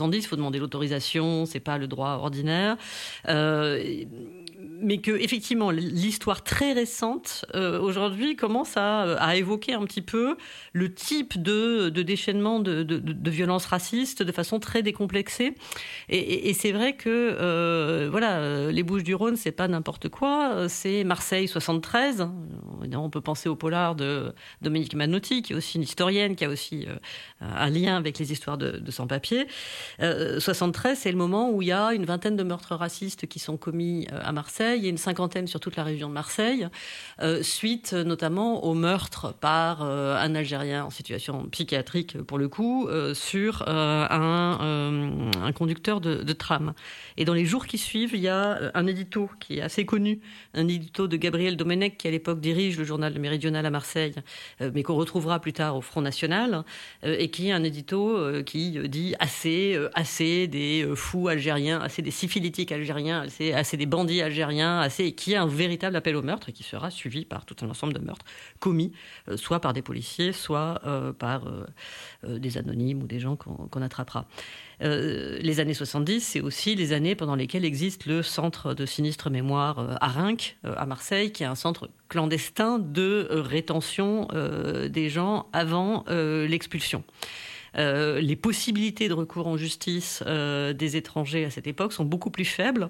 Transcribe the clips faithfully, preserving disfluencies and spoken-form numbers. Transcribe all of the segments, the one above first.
il faut demander l'autorisation, c'est pas le droit ordinaire. Euh, mais que effectivement l'histoire très récente euh, aujourd'hui commence à, à évoquer un petit peu le type de, de déchaînement de, de, de, de violences racistes de façon très décomplexée. Et, et, et c'est vrai que euh, voilà, les Bouches-du-Rhône, c'est pas n'importe quoi, c'est Marseille soixante-treize. On peut penser au polar de Dominique Manotti, qui est aussi une historienne, qui a aussi euh, un lien avec les histoires de, de sans-papiers. Euh, soixante-treize, c'est le moment où il y a une vingtaine de meurtres racistes qui sont commis euh, à Marseille. Il y a une cinquantaine sur toute la région de Marseille, euh, suite euh, notamment au meurtre par euh, un Algérien en situation psychiatrique, pour le coup, euh, sur euh, un, euh, un conducteur de, de tram. Et dans les jours qui suivent, il y a un édito qui est assez connu, un édito de Gabriel Domenech, qui à l'époque dirige le journal Le Méridional à Marseille, euh, mais qu'on retrouvera plus tard au Front National, euh, et qui est un édito euh, qui dit assez, euh, assez des euh, fous algériens, assez des syphilitiques algériens, assez, assez des bandits algériens, assez, qui est un véritable appel au meurtre et qui sera suivi par tout un ensemble de meurtres commis, euh, soit par des policiers, soit euh, par euh, euh, des anonymes ou des gens qu'on, qu'on attrapera. Euh, les années soixante-dix, c'est aussi les années pendant lesquelles existe le centre de sinistre mémoire euh, à Reims, euh, à Marseille, qui est un centre clandestin de euh, rétention euh, des gens avant euh, l'expulsion. Euh, les possibilités de recours en justice euh, des étrangers à cette époque sont beaucoup plus faibles,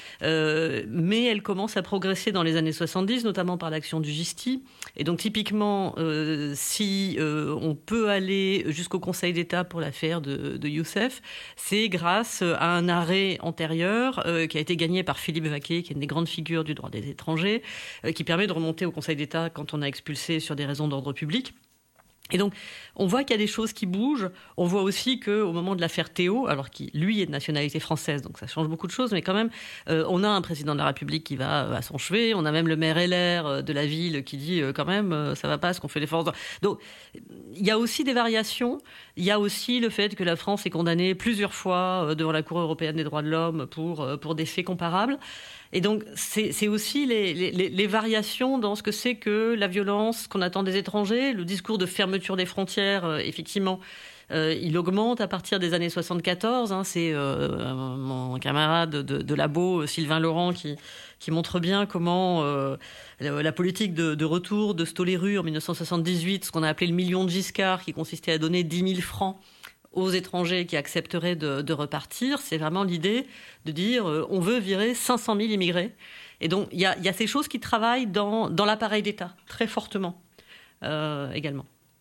euh, mais elles commencent à progresser dans les années soixante-dix, notamment par l'action du Gisti. Et donc typiquement, euh, si euh, on peut aller jusqu'au Conseil d'État pour l'affaire de, de Youssef, c'est grâce à un arrêt antérieur euh, qui a été gagné par Philippe Vaquet, qui est une des grandes figures du droit des étrangers, euh, qui permet de remonter au Conseil d'État quand on a expulsé sur des raisons d'ordre public. Et donc, on voit qu'il y a des choses qui bougent. On voit aussi qu'au moment de l'affaire Théo, alors qu'il, lui, est de nationalité française, donc ça change beaucoup de choses, mais quand même, euh, on a un président de la République qui va à son chevet, on a même le maire L R de la ville qui dit euh, quand même, euh, ça va pas, ce qu'on fait les forces. Donc, il y a aussi des variations. Il y a aussi le fait que la France est condamnée plusieurs fois euh, devant la Cour européenne des droits de l'homme pour, euh, pour des faits comparables. Et donc, c'est, c'est aussi les, les, les variations dans ce que c'est que la violence qu'on attend des étrangers, le discours de fermeture des frontières, euh, effectivement, euh, il augmente à partir des années soixante-quatorze. Hein, c'est euh, mon camarade de, de labo, Sylvain Laurent, qui, qui montre bien comment euh, la, la politique de, de retour de Stoléru en dix-neuf cent soixante-dix-huit, ce qu'on a appelé le million de Giscard, qui consistait à donner dix mille francs aux étrangers qui accepteraient de, de repartir, c'est vraiment l'idée de dire euh, on veut virer cinq cent mille immigrés. Et donc, il y a, y a ces choses qui travaillent dans, dans l'appareil d'État, très fortement, euh, également.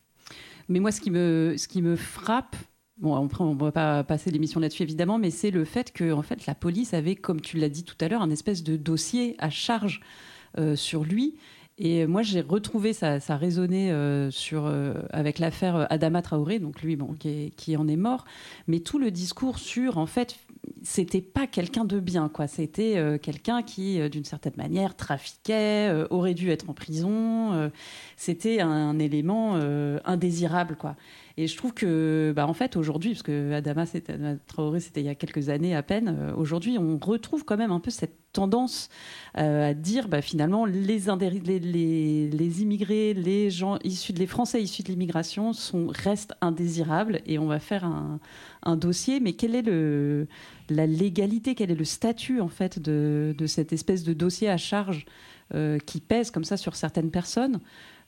Mais moi, ce qui me, ce qui me frappe, bon, après, on ne va pas passer l'émission là-dessus, évidemment, mais c'est le fait que en fait, la police avait, comme tu l'as dit tout à l'heure, un espèce de dossier à charge euh, sur lui. Et moi, j'ai retrouvé, ça, ça résonnait euh, sur, euh, avec l'affaire Adama Traoré, donc lui, bon, qui, est, qui en est mort. Mais tout le discours sur, en fait, c'était pas quelqu'un de bien, quoi. C'était euh, quelqu'un qui, euh, d'une certaine manière, trafiquait, euh, aurait dû être en prison. Euh, c'était un, un élément euh, indésirable, quoi. Et je trouve que, bah, en fait, aujourd'hui, parce que Adama, c'était, Adama Traoré, c'était il y a quelques années à peine, euh, aujourd'hui, on retrouve quand même un peu cette tendance euh, à dire, bah, finalement, les, indé- les, les, les immigrés, les gens issus, de, les Français issus de l'immigration sont, restent indésirables et on va faire un, un dossier. Mais quelle est le, la légalité, quel est le statut, en fait, de, de cette espèce de dossier à charge euh, qui pèse comme ça sur certaines personnes?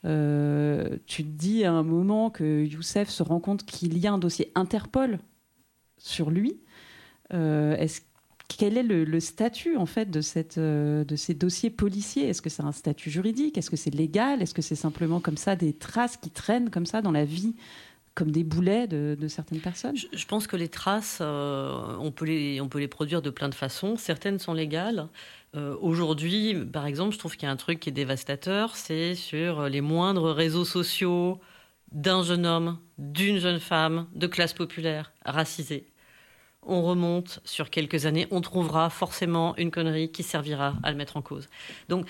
Euh, tu te dis à un moment que Youssef se rend compte qu'il y a un dossier Interpol sur lui. Euh, est-ce, quel est le, le statut en fait de, cette, euh, de ces dossiers policiers? Est-ce que c'est un statut juridique? Est-ce que c'est légal? Est-ce que c'est simplement comme ça des traces qui traînent comme ça dans la vie, comme des boulets de, de certaines personnes? Je, je pense que les traces, euh, on peut les, on peut les produire de plein de façons. Certaines sont légales. Euh, aujourd'hui, par exemple, je trouve qu'il y a un truc qui est dévastateur, c'est sur les moindres réseaux sociaux d'un jeune homme, d'une jeune femme, de classe populaire, racisée. On remonte sur quelques années, on trouvera forcément une connerie qui servira à le mettre en cause. Donc,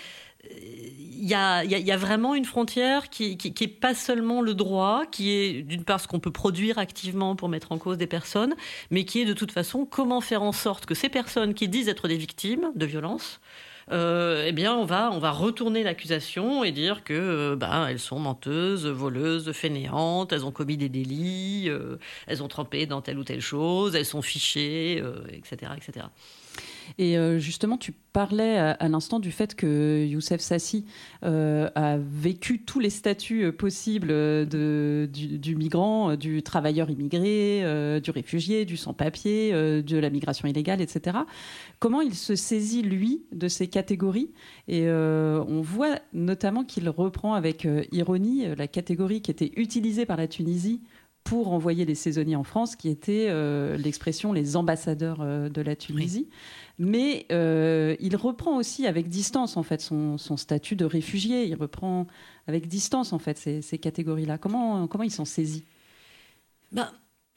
il y a, y a, y a vraiment une frontière qui, qui, qui est pas seulement le droit, qui est d'une part ce qu'on peut produire activement pour mettre en cause des personnes, mais qui est de toute façon comment faire en sorte que ces personnes qui disent être des victimes de violences euh, eh bien, on va, on va retourner l'accusation et dire que euh, bah, elles sont menteuses, voleuses, fainéantes, elles ont commis des délits, euh, elles ont trempé dans telle ou telle chose, elles sont fichées, euh, et cetera, et cetera. Et euh, justement, tu parlais à, à l'instant du fait que Youssef Sassi euh, a vécu tous les statuts euh, possibles de, du, du migrant, du travailleur immigré, euh, du réfugié, du sans-papier, euh, de la migration illégale, et cetera. Comment il se saisit, lui, de ces catégories ? Et euh, on voit notamment qu'il reprend avec euh, ironie la catégorie qui était utilisée par la Tunisie pour envoyer les saisonniers en France, qui était euh, l'expression les ambassadeurs euh, de la Tunisie. Oui. Mais euh, il reprend aussi avec distance en fait son, son statut de réfugié. Il reprend avec distance en fait ces, ces catégories-là. Comment comment il s'en saisit ? Ben,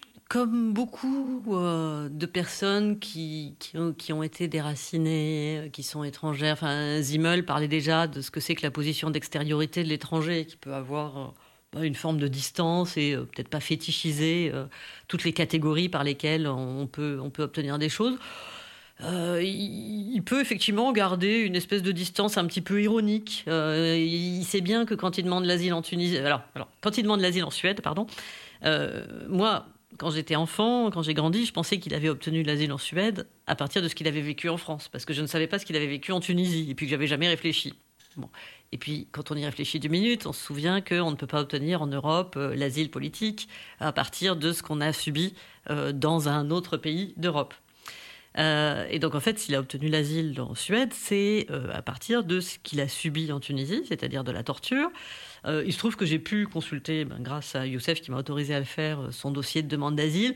comme beaucoup euh, de personnes qui, qui, ont, qui ont été déracinées, qui sont étrangères. Enfin, Zimmel parlait déjà de ce que c'est que la position d'extériorité de l'étranger, qui peut avoir euh, une forme de distance et euh, peut-être pas fétichiser euh, toutes les catégories par lesquelles on peut, on peut obtenir des choses. Euh, il, il peut effectivement garder une espèce de distance un petit peu ironique. Euh, il sait bien que quand il demande l'asile en Tunisie, alors, alors quand il demande l'asile en Suède, pardon, euh, moi, quand j'étais enfant, quand j'ai grandi, je pensais qu'il avait obtenu l'asile en Suède à partir de ce qu'il avait vécu en France, parce que je ne savais pas ce qu'il avait vécu en Tunisie et puis que j'avais jamais réfléchi. Bon. Et puis, quand on y réfléchit deux minutes, on se souvient qu'on ne peut pas obtenir en Europe euh, l'asile politique à partir de ce qu'on a subi euh, dans un autre pays d'Europe. Euh, et donc, en fait, s'il a obtenu l'asile en Suède, c'est euh, à partir de ce qu'il a subi en Tunisie, c'est-à-dire de la torture. Euh, il se trouve que j'ai pu consulter, ben, grâce à Youssef qui m'a autorisé à le faire, son dossier de demande d'asile.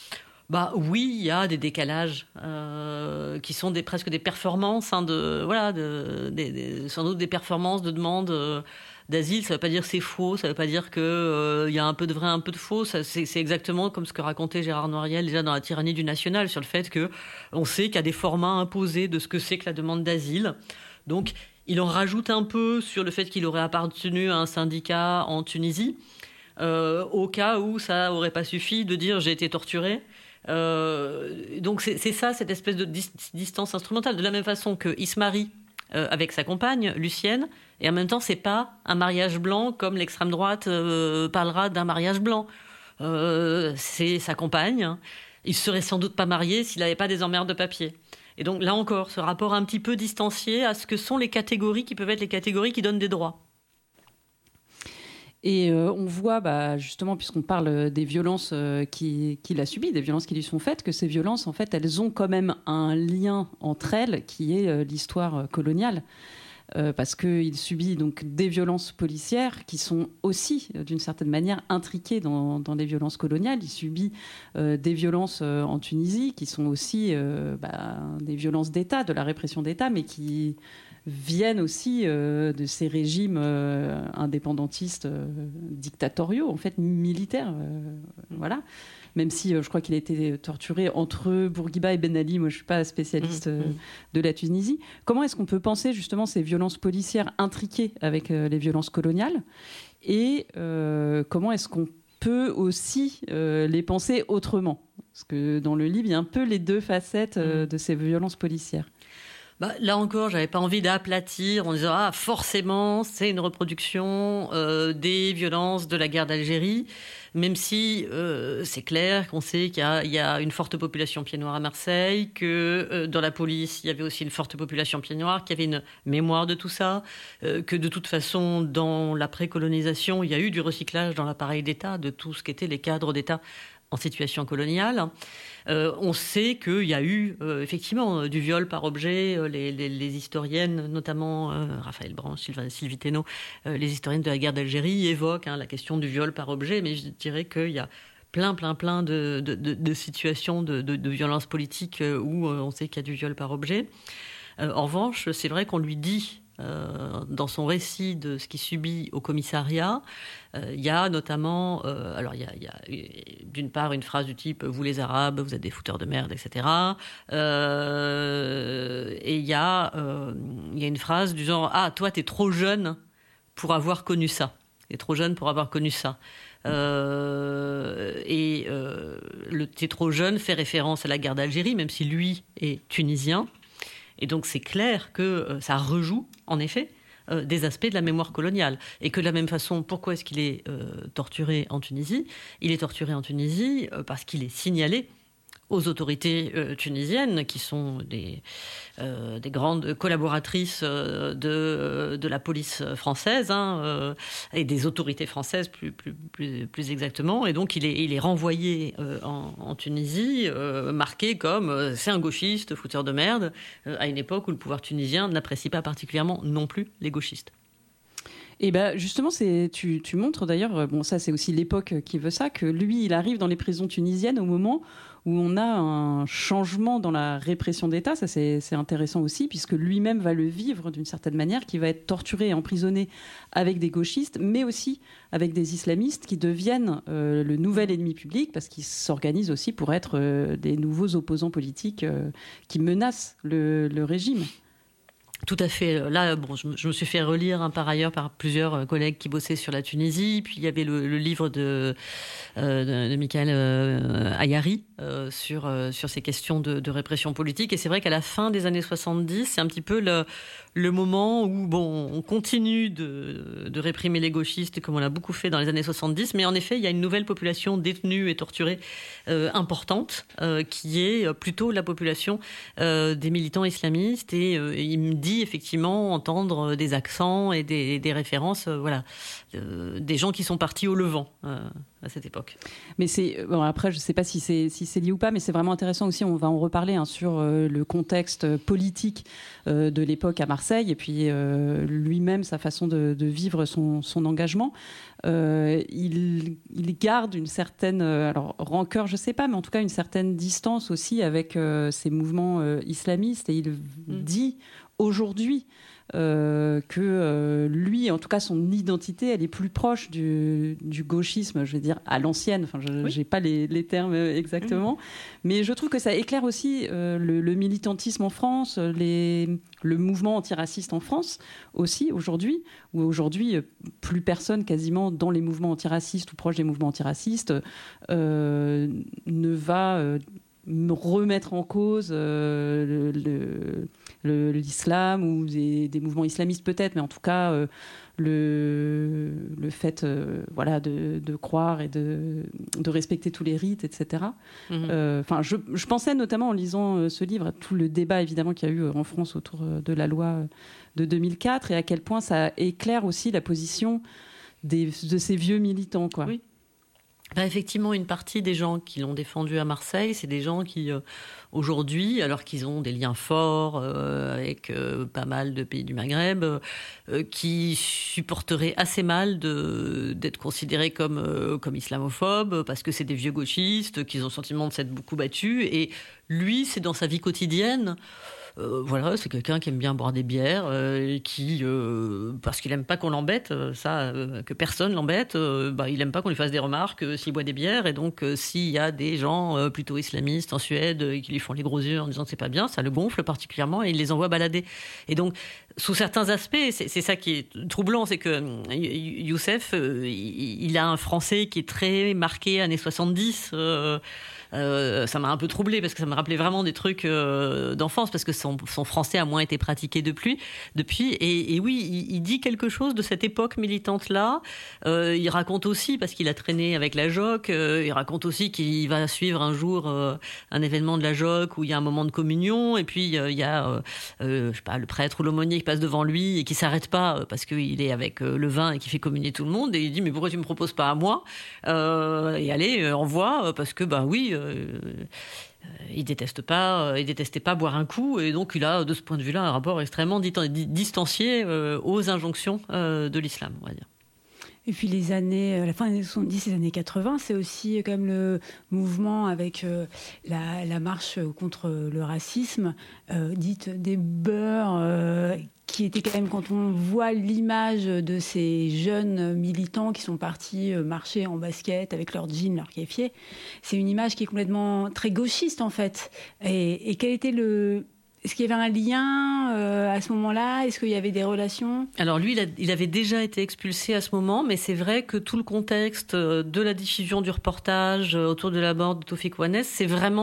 Bah oui, il y a des décalages euh, qui sont des, presque des performances, hein, de, voilà, de, des, des, sans doute des performances de demande euh, d'asile. Ça ne veut pas dire que c'est faux, ça ne veut pas dire qu'il euh, y a un peu de vrai, un peu de faux. Ça, c'est, c'est exactement comme ce que racontait Gérard Noiriel déjà dans La tyrannie du national, sur le fait qu'on sait qu'il y a des formats imposés de ce que c'est que la demande d'asile. Donc, il en rajoute un peu sur le fait qu'il aurait appartenu à un syndicat en Tunisie, euh, au cas où ça n'aurait pas suffi de dire « j'ai été torturé ». Euh, donc c'est, c'est ça, cette espèce de dis- distance instrumentale, de la même façon qu'il se marie euh, avec sa compagne Lucienne, et en même temps c'est pas un mariage blanc comme l'extrême droite euh, parlera d'un mariage blanc. Euh, c'est sa compagne. Il serait sans doute pas marié s'il n'avait pas des emmerdes de papier. Et donc là encore, ce rapport un petit peu distancié à ce que sont les catégories qui peuvent être les catégories qui donnent des droits. Et euh, on voit, bah, justement, puisqu'on parle des violences euh, qu'il, qu'il a subies, des violences qui lui sont faites, que ces violences, en fait, elles ont quand même un lien entre elles, qui est euh, l'histoire euh, coloniale. Euh, parce qu'il subit donc des violences policières qui sont aussi, euh, d'une certaine manière, intriquées dans, dans les violences coloniales. Il subit euh, des violences euh, en Tunisie, qui sont aussi euh, bah, des violences d'État, de la répression d'État, mais qui viennent aussi euh, de ces régimes euh, indépendantistes euh, dictatoriaux, en fait militaires, euh, voilà. Même si euh, je crois qu'il a été torturé entre Bourguiba et Ben Ali. Moi, je suis pas spécialiste euh, mmh. de la Tunisie. Comment est-ce qu'on peut penser justement ces violences policières intriquées avec euh, les violences coloniales, et euh, comment est-ce qu'on peut aussi euh, les penser autrement ? Parce que dans le livre, il y a un peu les deux facettes euh, de ces violences policières. Bah, là encore, j'avais pas envie d'aplatir en disant ah forcément c'est une reproduction euh, des violences de la guerre d'Algérie, même si euh, c'est clair qu'on sait qu'il y a, il y a une forte population pied-noir à Marseille, que euh, dans la police il y avait aussi une forte population pied-noir, qu'il y avait une mémoire de tout ça, euh, que de toute façon dans la pré-colonisation il y a eu du recyclage dans l'appareil d'État de tout ce qu'étaient les cadres d'État en situation coloniale. Euh, on sait qu'il y a eu euh, effectivement du viol par objet. Euh, les, les, les historiennes, notamment euh, Raphaël Branche, Sylvain, Sylvie Thénault, euh, les historiennes de la guerre d'Algérie évoquent hein, la question du viol par objet, mais je dirais qu'il y a plein, plein, plein de, de, de, de situations de, de, de violence politique où euh, on sait qu'il y a du viol par objet. Euh, en revanche, c'est vrai qu'on lui dit Euh, dans son récit de ce qu'il subit au commissariat, il euh, y a notamment, euh, alors il y a, y a d'une part une phrase du type « vous les Arabes, vous êtes des fouteurs de merde », et cetera. Euh, et il y, euh, y a une phrase du genre « ah, toi, t'es trop jeune pour avoir connu ça. T'es trop jeune pour avoir connu ça. Euh, » Et euh, le « t'es trop jeune » fait référence à la guerre d'Algérie, même si lui est tunisien. Et donc c'est clair que euh, ça rejoue, en effet, euh, des aspects de la mémoire coloniale. Et que de la même façon, pourquoi est-ce qu'il est euh, torturé en Tunisie ? Il est torturé en Tunisie euh, parce qu'il est signalé aux autorités euh, tunisiennes, qui sont des, euh, des grandes collaboratrices euh, de, de la police française, hein, euh, et des autorités françaises plus, plus, plus, plus exactement. Et donc il est, il est renvoyé euh, en, en Tunisie, euh, marqué comme euh, c'est un gauchiste, fouteur de merde, euh, à une époque où le pouvoir tunisien n'apprécie pas particulièrement non plus les gauchistes. Et ben justement, c'est, tu, tu montres d'ailleurs, bon ça c'est aussi l'époque qui veut ça, que lui il arrive dans les prisons tunisiennes au moment où on a un changement dans la répression d'État. Ça c'est, c'est intéressant aussi, puisque lui-même va le vivre d'une certaine manière, qui va être torturé et emprisonné avec des gauchistes, mais aussi avec des islamistes qui deviennent euh, le nouvel ennemi public, parce qu'ils s'organisent aussi pour être euh, des nouveaux opposants politiques euh, qui menacent le, le régime. Tout à fait. Là, bon, je, je me suis fait relire hein, par ailleurs par plusieurs collègues qui bossaient sur la Tunisie. Puis il y avait le, le livre de, euh, de, de Michael euh, Ayari euh, sur, euh, sur ces questions de, de répression politique. Et c'est vrai qu'à la fin des années soixante-dix, c'est un petit peu le, le moment où bon, on continue de, de réprimer les gauchistes comme on l'a beaucoup fait dans les années soixante-dix. Mais en effet, il y a une nouvelle population détenue et torturée euh, importante euh, qui est plutôt la population euh, des militants islamistes. Et euh, il me dit effectivement entendre des accents et des, des références, euh, voilà, euh, des gens qui sont partis au Levant euh, à cette époque. Mais c'est bon, après, je ne sais pas si c'est si c'est lié ou pas, mais c'est vraiment intéressant aussi. On va en reparler hein, sur euh, le contexte politique euh, de l'époque à Marseille et puis euh, lui-même sa façon de, de vivre son, son engagement. Euh, il, il garde une certaine alors rancœur, je ne sais pas, mais en tout cas une certaine distance aussi avec euh, ces mouvements euh, islamistes et il mmh. dit aujourd'hui euh, que euh, lui, en tout cas son identité, elle est plus proche du, du gauchisme, je veux dire à l'ancienne, enfin je n'ai oui. pas les, les termes exactement, oui. mais je trouve que ça éclaire aussi euh, le, le militantisme en France, les, le mouvement antiraciste en France aussi aujourd'hui, où aujourd'hui plus personne quasiment dans les mouvements antiracistes ou proche des mouvements antiracistes euh, ne va euh, remettre en cause euh, le, le Le, l'islam ou des, des mouvements islamistes peut-être, mais en tout cas euh, le, le fait euh, voilà, de, de croire et de, de respecter tous les rites, et cetera. Mm-hmm. Euh, je, je pensais notamment en lisant euh, ce livre à tout le débat évidemment qu'il y a eu en France autour de la loi de deux mille quatre et à quel point ça éclaire aussi la position des, de ces vieux militants, quoi. Oui. Ben effectivement, une partie des gens qui l'ont défendu à Marseille, c'est des gens qui, euh, aujourd'hui, alors qu'ils ont des liens forts euh, avec euh, pas mal de pays du Maghreb, euh, qui supporteraient assez mal de, d'être considérés comme, euh, comme islamophobes, parce que c'est des vieux gauchistes, qu'ils ont le sentiment de s'être beaucoup battus. Et lui, c'est dans sa vie quotidienne... Euh, voilà, c'est quelqu'un qui aime bien boire des bières, euh, qui, euh, parce qu'il aime pas qu'on l'embête, euh, ça, euh, que personne l'embête, euh, bah, il aime pas qu'on lui fasse des remarques euh, s'il boit des bières, et donc euh, s'il y a des gens euh, plutôt islamistes en Suède euh, qui lui font les gros yeux en disant que c'est pas bien, ça le gonfle particulièrement et il les envoie balader. Et donc, sous certains aspects, c'est, c'est ça qui est troublant, c'est que Youssef, euh, il, il a un français qui est très marqué années soixante-dix. Euh, Euh, ça m'a un peu troublée parce que ça me rappelait vraiment des trucs euh, d'enfance parce que son, son français a moins été pratiqué depuis. depuis et, et oui, il, il dit quelque chose de cette époque militante-là. Euh, il raconte aussi, parce qu'il a traîné avec la J O C, euh, il raconte aussi qu'il va suivre un jour euh, un événement de la J O C où il y a un moment de communion et puis euh, il y a euh, euh, je sais pas, le prêtre ou l'aumônier qui passe devant lui et qui s'arrête pas parce qu'il est avec euh, le vin et qui fait communier tout le monde et il dit mais pourquoi tu me proposes pas à moi euh, et allez, euh, envoie parce que bah oui euh, Euh, il déteste pas, euh, il détestait pas boire un coup, et donc il a de ce point de vue-là un rapport extrêmement distancié euh, aux injonctions euh, de l'islam, on va dire. Et puis les années, la fin des années soixante-dix et les années quatre-vingts, c'est aussi quand même le mouvement avec euh, la, la marche contre le racisme, euh, dite des beurs, euh, qui était quand même, quand on voit l'image de ces jeunes militants qui sont partis marcher en basket avec leurs jeans, leurs kéfiers, c'est une image qui est complètement très gauchiste en fait. Et, et quel était le... Est-ce qu'il y avait un lien euh, à ce moment-là ? Est-ce qu'il y avait des relations ? Alors lui, il, a, il avait déjà été expulsé à ce moment, mais c'est vrai que tout le contexte de la diffusion du reportage autour de la mort de Tawfik Ouannès, c'est vraiment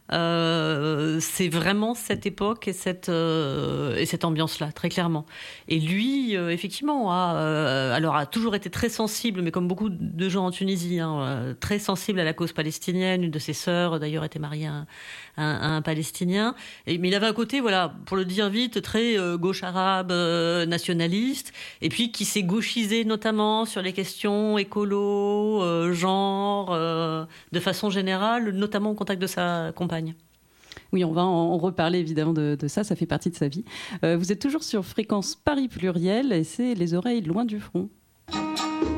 Euh, c'est vraiment cette époque et cette, euh, et cette ambiance-là, très clairement. Et lui, euh, effectivement, a, euh, alors a toujours été très sensible, mais comme beaucoup de gens en Tunisie, hein, euh, très sensible à la cause palestinienne. Une de ses sœurs, d'ailleurs, était mariée à un, à un Palestinien. Et, mais il avait un côté, voilà, pour le dire vite, très euh, gauche arabe, euh, nationaliste, et puis qui s'est gauchisé notamment sur les questions écolo, euh, genre, euh, de façon générale, notamment au contact de sa compagne. Oui, on va en reparler évidemment de, de ça, ça fait partie de sa vie. Euh, vous êtes toujours sur Fréquence Paris Pluriel et c'est Les Oreilles loin du front.